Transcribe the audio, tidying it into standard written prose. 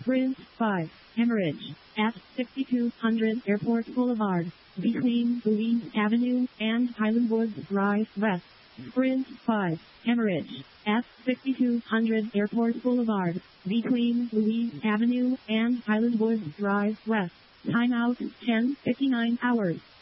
Sprint 5, hemorrhage, at 6200 Airport Boulevard, between Louise Avenue and Highland Woods Drive West. Sprint 5, hemorrhage, at 6200 Airport Boulevard, between Louise Avenue and Highland Woods Drive West. Timeout 10:59 hours.